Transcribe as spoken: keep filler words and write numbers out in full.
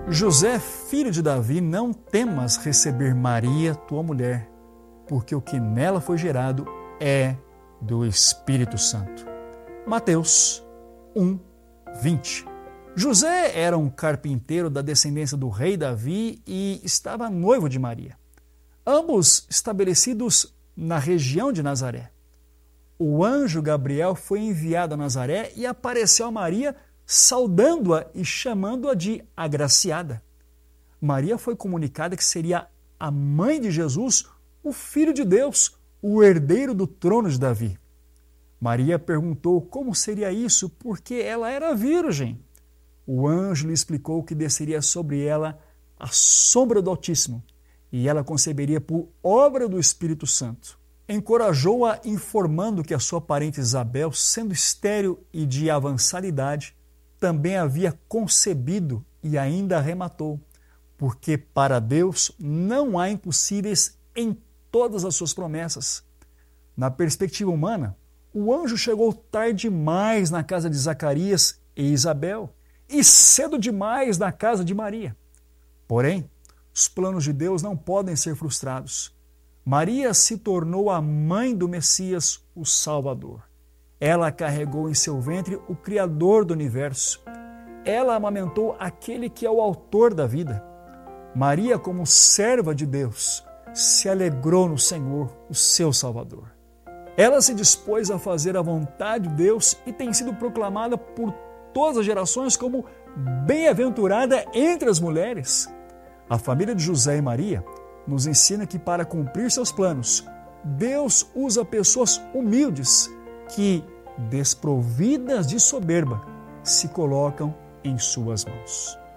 José, filho de Davi, não temas receber Maria, tua mulher, porque o que nela foi gerado é do Espírito Santo. Mateus um, vinte. José era um carpinteiro da descendência do rei Davi e estava noivo de Maria, ambos estabelecidos na região de Nazaré. O anjo Gabriel foi enviado a Nazaré e apareceu a Maria, saudando-a e chamando-a de agraciada. Maria foi comunicada que seria a mãe de Jesus, o Filho de Deus, o herdeiro do trono de Davi. Maria perguntou como seria isso, porque ela era virgem. O anjo lhe explicou que desceria sobre ela a sombra do Altíssimo, e ela conceberia por obra do Espírito Santo. Encorajou-a informando que a sua parente Isabel, sendo estéril e de avançada idade, também havia concebido e ainda arrematou, porque para Deus não há impossíveis em todas as suas promessas. Na perspectiva humana, o anjo chegou tarde demais na casa de Zacarias e Isabel e cedo demais na casa de Maria. Porém, os planos de Deus não podem ser frustrados. Maria se tornou a mãe do Messias, o Salvador. Ela carregou em seu ventre o Criador do universo. Ela amamentou aquele que é o autor da vida. Maria, como serva de Deus, se alegrou no Senhor, o seu Salvador. Ela se dispôs a fazer a vontade de Deus e tem sido proclamada por todas as gerações como bem-aventurada entre as mulheres. A família de José e Maria nos ensina que para cumprir seus planos, Deus usa pessoas humildes que, desprovidas de soberba, se colocam em suas mãos.